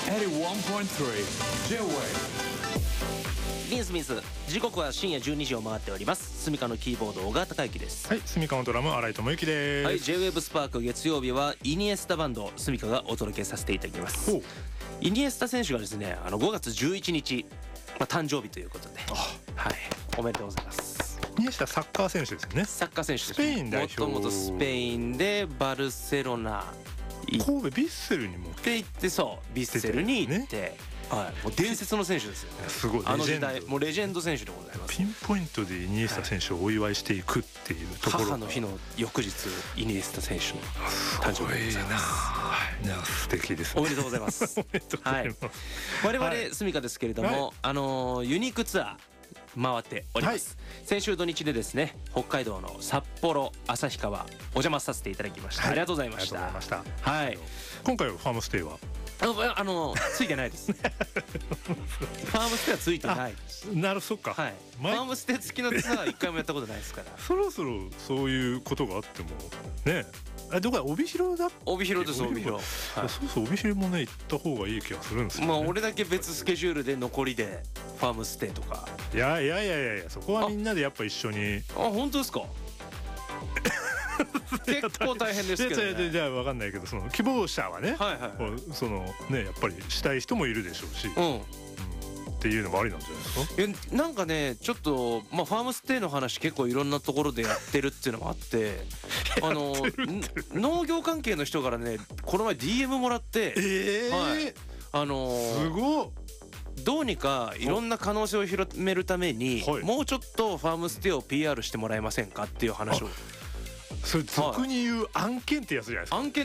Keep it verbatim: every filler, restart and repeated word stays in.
エイティワンポイントスリー J-Wave。 リンスミス、時刻は深夜じゅうにじを回っております。スミカのキーボード小川隆之です。 はい、スミカのドラム新井智之です。 はい、 J-Wave スパーク月曜日はイニエスタバンドスミカがお届けさせていただきます。イニエスタ選手がですね、あのごがつじゅういちにち、まあ、誕生日ということで、はい、おめでとうございます。 イニエスタサッカー選手ですよね。 サッカー選手です。 スペイン代表、 もともとスペインでバルセロナ神戸ビッセルにもって行って、そうビッセルに行って、ね、はい、もう伝説の選手ですよね。 すごい、 あの時代もうレジェンド選手でございます。 ピンポイントでイニエスタ選手をお祝いしていくっていうところが、 母の日の翌日イニエスタ選手の誕生日でございます。 はい、素敵ですね。 おめでとうございます。 おめでとうございます。 はい、我々スミカですけれども、はい、あのユニークツアー回っております。はい、先週土日でですね、北海道の札幌、旭川お邪魔させていただきました。はい、ありがとうございました。はい。 今回はファームステイはあのついてないです。ファームステイはついてないです。 なる、そっか。 はい。ファームステイ付きのツアー一回もやったことないですから。 そろそろそういうことがあってもね。あ、どこだ、帯広だ。 帯広です、帯広。 そうそう、帯広もね行った方がいい気がするんですよね。 まあ俺だけ別スケジュールで残りでファームステイとか。 いやいやいやいやいや、そこはみんなでやっぱ一緒に。 あ、本当ですか。結構大変ですけどね。 じゃあ分かんないけど、その希望者はね、 はいはいはい、 そのね、やっぱりしたい人もいるでしょうし、うん、っていうのもありなんじゃないですか。 いや、なんかね、ちょっとまあファームステイの話結構いろんなところでやってるっていうのもあってあの農業関係の人からね、この前 ディーエム もらって、 えーはい、あのー、 すごい。 どうにかいろんな可能性を広めるために、はい、もうちょっとファームステイを ピーアール してもらえませんかっていう話を。 それ俗に言う案件ってやつじゃないですか。 案件